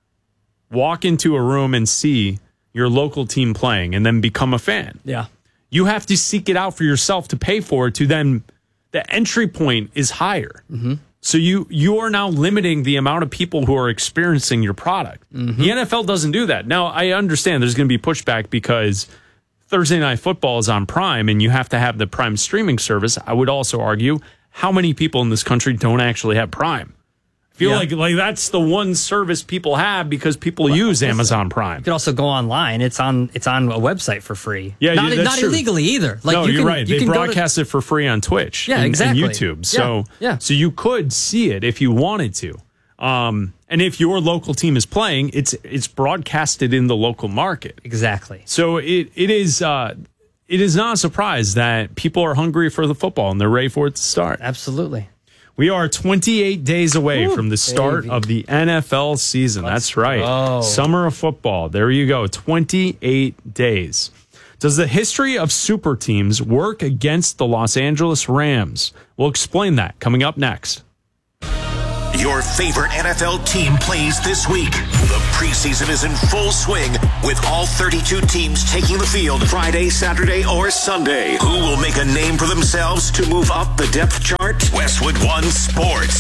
walk into a room and see your local team playing and then become a fan? Yeah. You have to seek it out for yourself to pay for it, to then the entry point is higher. Mm-hmm. So you you are now limiting the amount of people who are experiencing your product. Mm-hmm. The N F L doesn't do that. Now, I understand there's going to be pushback because Thursday Night Football is on Prime and you have to have the Prime streaming service. I would also argue, how many people in this country don't actually have Prime? I feel Yeah. like like that's the one service people have because people use Amazon Prime. You could also go online. It's on it's on a website for free. Yeah, not, yeah, that's not true. illegally either. Like no, you you're can, right. You They can go to- broadcast it for free on Twitch Yeah, and, exactly. and YouTube. So, Yeah, yeah. so you could see it if you wanted to. Um, and if your local team is playing, it's it's broadcasted in the local market. Exactly. So it it is uh, it is not a surprise that people are hungry for the football and they're ready for it to start. Absolutely. We are twenty-eight days away Ooh, from the start baby. of the N F L season. Let's That's right. go. Summer of football. There you go. twenty-eight days. Does the history of super teams work against the Los Angeles Rams? We'll explain that coming up next. Your favorite N F L team plays this week. The preseason is in full swing with all thirty-two teams taking the field Friday, Saturday, or Sunday. Who will make a name for themselves to move up the depth chart? Westwood One Sports.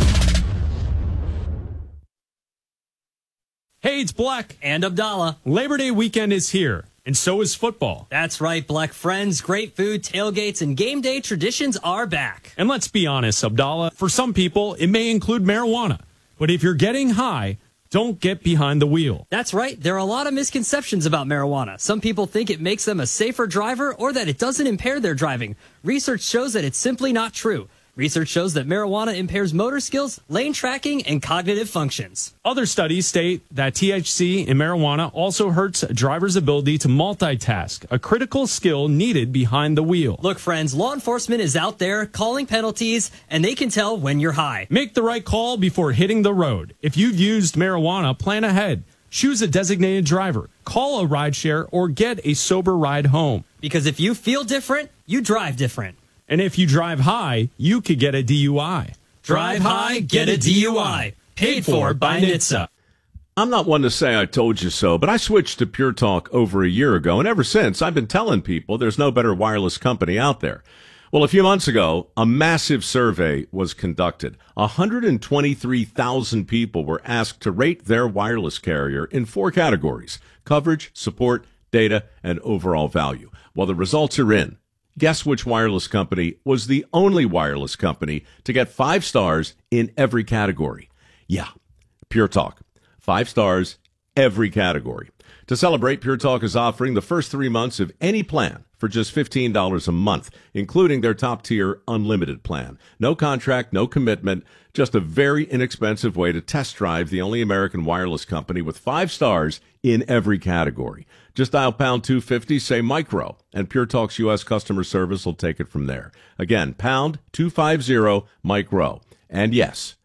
Hey, it's Black and Abdallah. Labor Day weekend is here, and so is football. That's right, Black friends. Great food, tailgates, and game day traditions are back. And let's be honest, Abdallah, for some people, it may include marijuana. But if you're getting high, don't get behind the wheel. That's right. There are a lot of misconceptions about marijuana. Some people think it makes them a safer driver or that it doesn't impair their driving. Research shows that it's simply not true. Research shows that marijuana impairs motor skills, lane tracking, and cognitive functions. Other studies state that T H C in marijuana also hurts a driver's ability to multitask, a critical skill needed behind the wheel. Look, friends, law enforcement is out there calling penalties, and they can tell when you're high. Make the right call before hitting the road. If you've used marijuana, plan ahead. Choose a designated driver, call a rideshare, or get a sober ride home. Because if you feel different, you drive different. And if you drive high, you could get a D U I. Drive high, get a D U I. Paid for by N H T S A. I'm not one to say I told you so, but I switched to Pure Talk over a year ago, and ever since, I've been telling people there's no better wireless company out there. Well, a few months ago, a massive survey was conducted. one hundred twenty-three thousand people were asked to rate their wireless carrier in four categories: coverage, support, data, and overall value. Well, the results are in. Guess which wireless company was the only wireless company to get five stars in every category? Yeah, Pure Talk. Five stars, every category. To celebrate, Pure Talk is offering the first three months of any plan for just fifteen dollars a month, including their top-tier unlimited plan. No contract, no commitment, just a very inexpensive way to test drive the only American wireless company with five stars in every category. Just dial pound two fifty, say micro, and Pure Talk's U S customer service will take it from there. Again, pound two fifty, micro. And yes,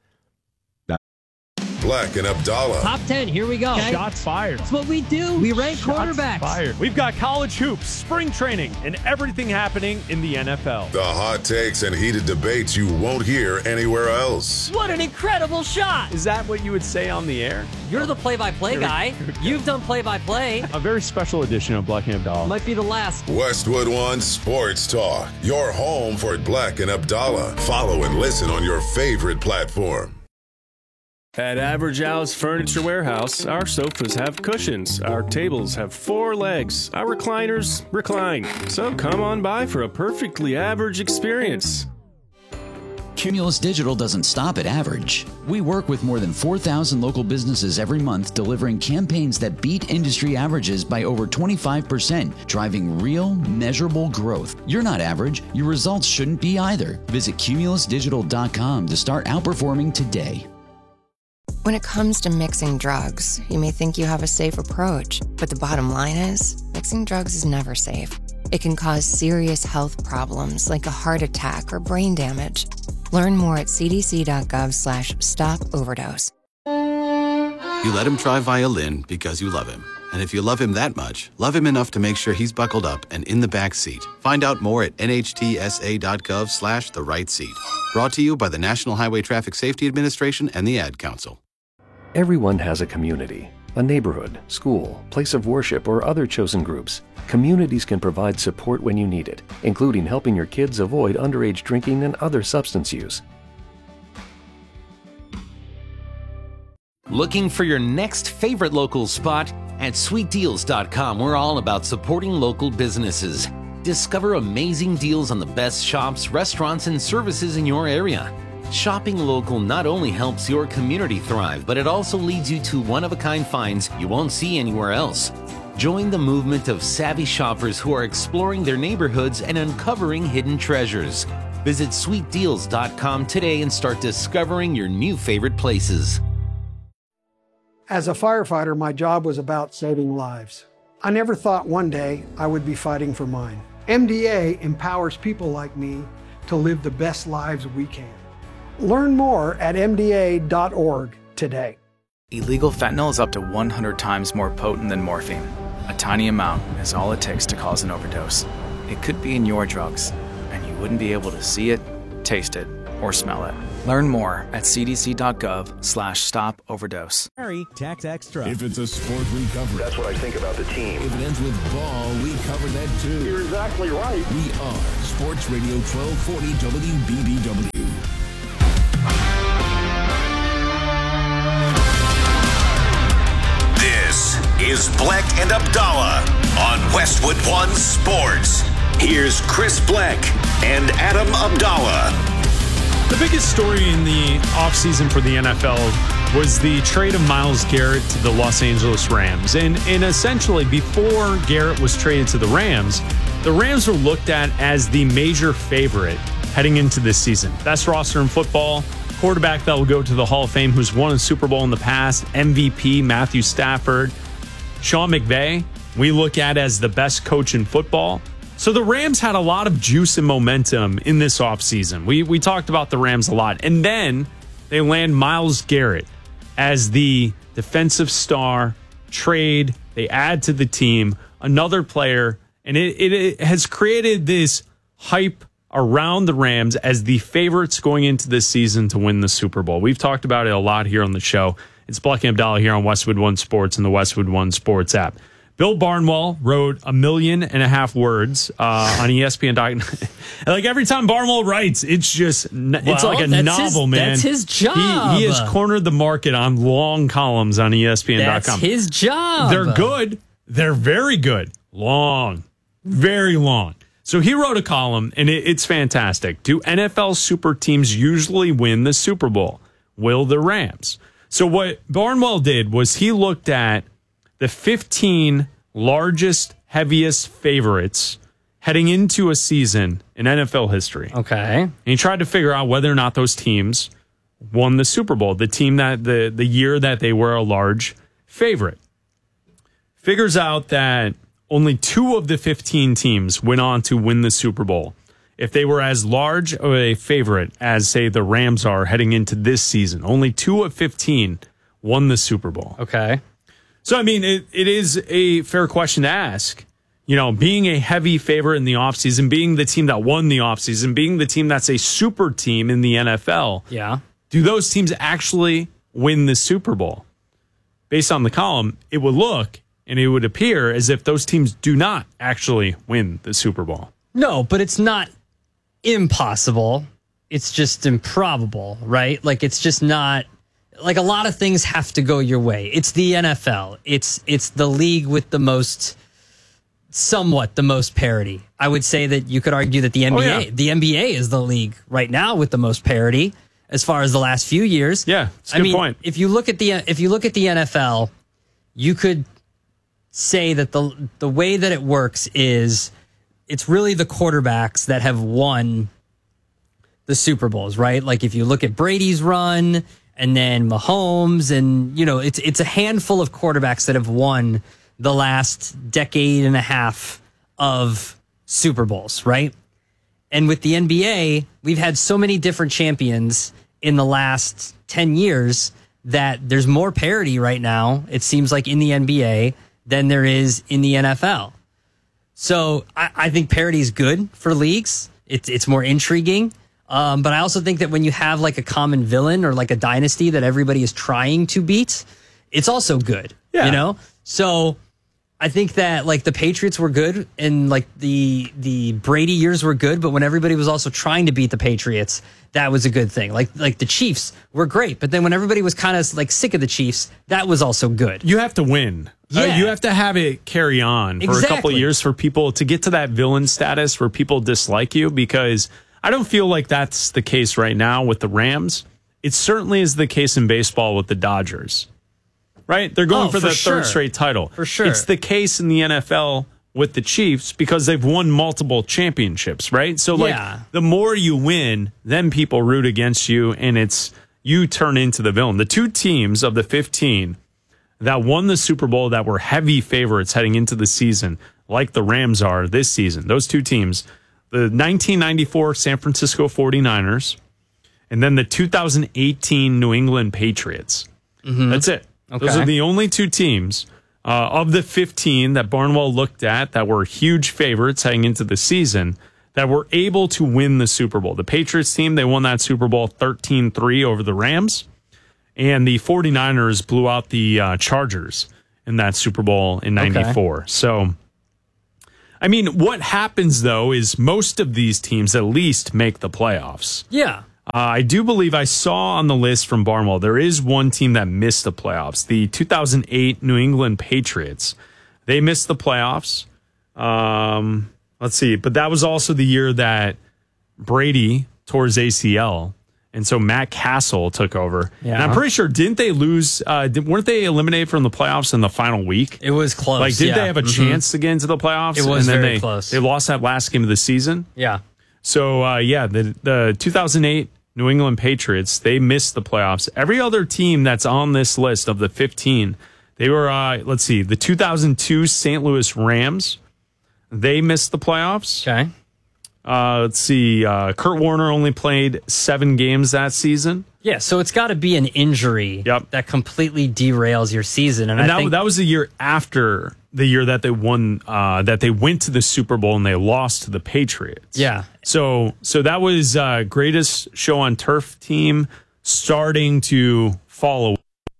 Black and Abdallah. Top ten, here we go. Okay. Shots fired. That's what we do. We rank Shots quarterbacks. Fired. We've got college hoops, spring training, and everything happening in the N F L. The hot takes and heated debates you won't hear anywhere else. What an incredible shot. Is that what you would say on the air? You're the play-by-play guy. You've done play-by-play. A very special edition of Black and Abdallah. Might be the last. Westwood One Sports Talk. Your home for Black and Abdallah. Follow and listen on your favorite platform. At Average Al's Furniture Warehouse, our sofas have cushions, our tables have four legs, our recliners recline. So come on by for a perfectly average experience. Cumulus Digital doesn't stop at average. We work with more than four thousand local businesses every month, delivering campaigns that beat industry averages by over twenty-five percent, driving real, measurable growth. You're not average. Your results shouldn't be either. Visit cumulus digital dot com to start outperforming today. When it comes to mixing drugs, you may think you have a safe approach, but the bottom line is, mixing drugs is never safe. It can cause serious health problems like a heart attack or brain damage. Learn more at c d c dot gov slash stop overdose. You let him try violin because you love him. And if you love him that much, love him enough to make sure he's buckled up and in the back seat. Find out more at n h t s a dot gov slash the right seat. Brought to you by the National Highway Traffic Safety Administration and the Ad Council. Everyone has a community, a neighborhood, school, place of worship, or other chosen groups. Communities can provide support when you need it, including helping your kids avoid underage drinking and other substance use. Looking for your next favorite local spot? At sweet deals dot com, we're all about supporting local businesses. Discover amazing deals on the best shops, restaurants, and services in your area. Shopping local not only helps your community thrive, but it also leads you to one-of-a-kind finds you won't see anywhere else. Join the movement of savvy shoppers who are exploring their neighborhoods and uncovering hidden treasures. Visit sweet deals dot com today and start discovering your new favorite places. As a firefighter, my job was about saving lives. I never thought one day I would be fighting for mine. M D A empowers people like me to live the best lives we can. Learn more at m d a dot org today. Illegal fentanyl is up to one hundred times more potent than morphine. A tiny amount is all it takes to cause an overdose. It could be in your drugs, and you wouldn't be able to see it, taste it, or smell it. Learn more at cdc.gov slash stop overdose. Tax Extra. If it's a sport, we cover it. That's what I think about the team. If it ends with ball, we cover that too. You're exactly right. We are Sports Radio twelve forty W B B W. This is Bleck and Abdallah on Westwood One Sports. Here's Chris Bleck and Adam Abdallah. The biggest story in the offseason for the N F L was the trade of Myles Garrett to the Los Angeles Rams. And, and essentially, before Garrett was traded to the Rams, the Rams were looked at as the major favorite heading into this season. Best roster in football, quarterback that will go to the Hall of Fame who's won a Super Bowl in the past, M V P Matthew Stafford, Sean McVay, we look at as the best coach in football. So the Rams had a lot of juice and momentum in this offseason. We we talked about the Rams a lot. And then they land Myles Garrett as the defensive star trade. They add to the team another player. And it, it, it has created this hype around the Rams as the favorites going into this season to win the Super Bowl. We've talked about it a lot here on the show. It's Bleck and Abdallah here on Westwood One Sports and the Westwood One Sports app. Bill Barnwell wrote a million and a half words uh, on E S P N. Like every time Barnwell writes, it's just it's well, like a that's novel, his, man. That's his job. He, he has cornered the market on long columns on E S P N dot com. That's his job. They're good. They're very good. Long, very long. So he wrote a column, and it, it's fantastic. Do N F L super teams usually win the Super Bowl? Will the Rams? So what Barnwell did was he looked at the fifteen largest, heaviest favorites heading into a season in N F L history. Okay. And he tried to figure out whether or not those teams won the Super Bowl, the team that the, the year that they were a large favorite. Figures out that only two of the fifteen teams went on to win the Super Bowl. If they were as large of a favorite as, say, the Rams are heading into this season, only two of fifteen won the Super Bowl. Okay. So, I mean, it, it is a fair question to ask. You know, being a heavy favorite in the offseason, being the team that won the offseason, being the team that's a super team in the N F L. Yeah. Do those teams actually win the Super Bowl? Based on the column, it would look and it would appear as if those teams do not actually win the Super Bowl. No, but it's not impossible. It's just improbable, right? Like, it's just not... Like, a lot of things have to go your way. It's the N F L. It's it's the league with the most, somewhat the most parity. I would say that you could argue that the N B A, oh, yeah. the N B A is the league right now with the most parity as far as the last few years. Yeah, that's a I good mean, point. If you look at the if you look at the N F L, you could say that the the way that it works is it's really the quarterbacks that have won the Super Bowls, right? Like if you look at Brady's run. And then Mahomes, and, you know, it's it's a handful of quarterbacks that have won the last decade and a half of Super Bowls, right? And with the N B A, we've had so many different champions in the last ten years that there's more parity right now, it seems like, in the N B A than there is in the N F L. So I, I think parity is good for leagues. It's it's more intriguing. Um, but I also think that when you have like a common villain or like a dynasty that everybody is trying to beat, it's also good. Yeah. You know? So I think that like the Patriots were good and like the the Brady years were good, but when everybody was also trying to beat the Patriots, that was a good thing. Like like the Chiefs were great, but then when everybody was kind of like sick of the Chiefs, that was also good. You have to win. Yeah. Uh, you have to have it carry on for Exactly. a couple of years for people to get to that villain status where people dislike you, because I don't feel like that's the case right now with the Rams. It certainly is the case in baseball with the Dodgers, right? They're going Oh, for, for the sure. third straight title. For sure. It's the case in the N F L with the Chiefs because they've won multiple championships, right? So, like, Yeah. the more you win, then people root against you, and it's you turn into the villain. The two teams of the fifteen that won the Super Bowl that were heavy favorites heading into the season, like the Rams are this season, those two teams, the nineteen ninety-four San Francisco forty-niners, and then the two thousand eighteen New England Patriots. Mm-hmm. That's it. Okay. Those are the only two teams uh, of the fifteen that Barnwell looked at that were huge favorites heading into the season that were able to win the Super Bowl. The Patriots team, they won that Super Bowl thirteen three over the Rams. And the 49ers blew out the uh, Chargers in that Super Bowl in ninety-four. Okay. So, I mean, what happens, though, is most of these teams at least make the playoffs. Yeah. Uh, I do believe I saw on the list from Barnwell, there is one team that missed the playoffs. The two thousand eight New England Patriots. They missed the playoffs. Um, let's see. But that was also the year that Brady tore his A C L. And so Matt Castle took over. Yeah. And I'm pretty sure, didn't they lose? Uh, did, weren't they eliminated from the playoffs in the final week? It was close. Like, did yeah. they have a mm-hmm. chance to get into the playoffs? It was and then very they, close. They lost that last game of the season. Yeah. So, uh, yeah, the, the two thousand eight New England Patriots, they missed the playoffs. Every other team that's on this list of the fifteen, they were, uh, let's see, the two thousand two Saint Louis Rams, they missed the playoffs. Okay. Uh, let's see. Uh, Kurt Warner only played seven games that season. Yeah, so it's got to be an injury yep. that completely derails your season. And, and I that, think that was the year after the year that they won, uh, that they went to the Super Bowl and they lost to the Patriots. Yeah. So, so that was uh, greatest show on turf team starting to fall away.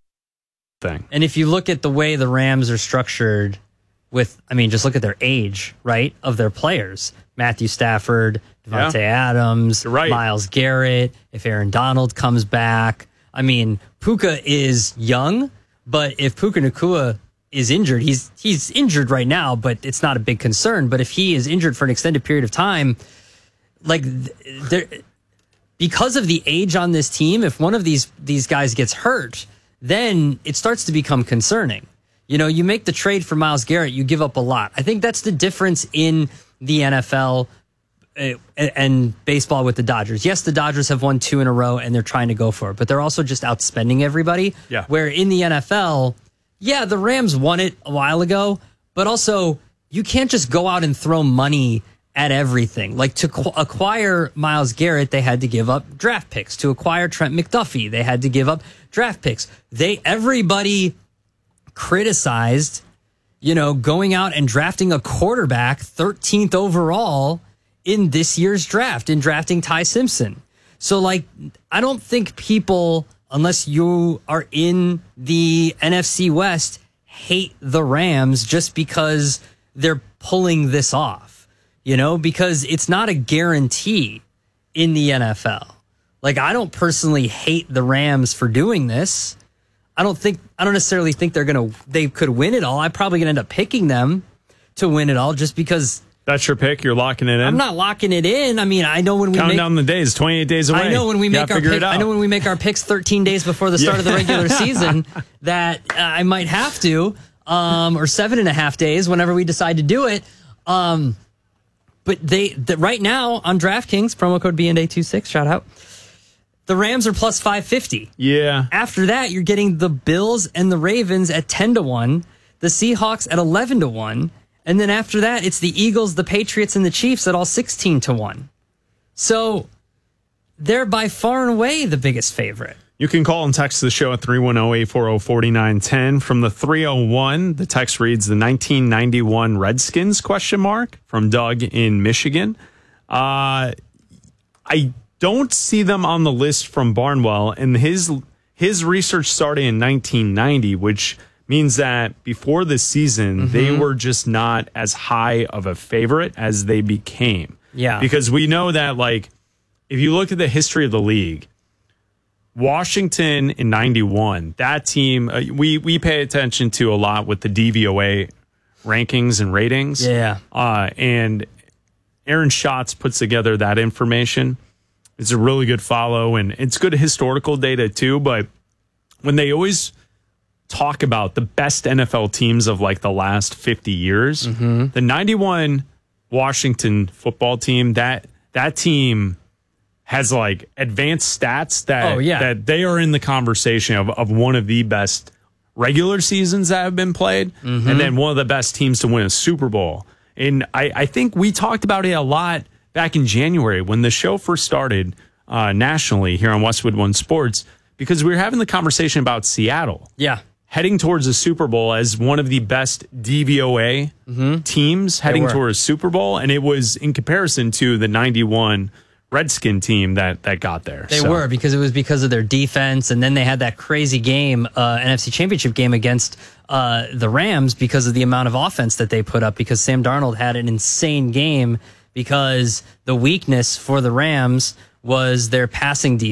Thing. And if you look at the way the Rams are structured, with, I mean, just look at their age, right, of their players. Matthew Stafford, Devontae yeah. Adams, right. Myles Garrett, if Aaron Donald comes back. I mean, Puka is young, but if Puka Nacua is injured, he's he's injured right now, but it's not a big concern. But if he is injured for an extended period of time, like, there, because of the age on this team, if one of these these guys gets hurt, then it starts to become concerning. You know, you make the trade for Myles Garrett, you give up a lot. I think that's the difference in the N F L uh, and baseball with the Dodgers. Yes, the Dodgers have won two in a row and they're trying to go for it, but they're also just outspending everybody. Yeah. Where in the N F L, yeah, the Rams won it a while ago, but also you can't just go out and throw money at everything. Like, to qu- acquire Myles Garrett, they had to give up draft picks. To acquire Trent McDuffie, they had to give up draft picks. They everybody criticized, you know, going out and drafting a quarterback thirteenth overall in this year's draft, in drafting Ty Simpson. So, like, I don't think people, unless you are in the N F C West, hate the Rams just because they're pulling this off, you know, because it's not a guarantee in the N F L. Like, I don't personally hate the Rams for doing this. I don't think, I don't necessarily think they're going to, they could win it all. I'm probably going to end up picking them to win it all just because. That's your pick? You're locking it in? I'm not locking it in. I mean, I know when we Counting make. down the days, twenty-eight days away. I know when we you make our pick, I know when we make our picks thirteen days before the start yeah. of the regular season that uh, I might have to, um, or seven and a half days whenever we decide to do it. Um, but they, the, right now on DraftKings, promo code B N A twenty-six, shout out. The Rams are plus five fifty. Yeah. After that, you're getting the Bills and the Ravens at ten to one, the Seahawks at eleven to one, and then after that, it's the Eagles, the Patriots, and the Chiefs at all sixteen to one. So they're by far and away the biggest favorite. You can call and text the show at three one zero, eight four zero, four nine one zero. From the three oh one, the text reads the nineteen ninety-one Redskins question mark from Doug in Michigan. Uh, I don't see them on the list from Barnwell, and his his research started in nineteen ninety, which means that before the season, mm-hmm. they were just not as high of a favorite as they became. Yeah. Because we know that, like, if you look at the history of the league, Washington in ninety-one, that team, uh, we, we pay attention to a lot with the D V O A rankings and ratings. Yeah. Uh, and Aaron Schatz puts together that information. It's a really good follow, and it's good historical data too. But when they always talk about the best N F L teams of like the last fifty years, mm-hmm. the ninety-one Washington football team, that that team has like advanced stats that oh, yeah. that they are in the conversation of, of one of the best regular seasons that have been played, mm-hmm. and then one of the best teams to win a Super Bowl. And I, I think we talked about it a lot back in January when the show first started uh, nationally here on Westwood One Sports, because we were having the conversation about Seattle. Yeah. heading towards the Super Bowl as one of the best D V O A mm-hmm. teams heading towards Super Bowl, and it was in comparison to the ninety-one Redskin team that that got there. They so. were, because it was because of their defense, and then they had that crazy game, uh, N F C Championship game against uh, the Rams because of the amount of offense that they put up, because Sam Darnold had an insane game because the weakness for the Rams was their passing defense.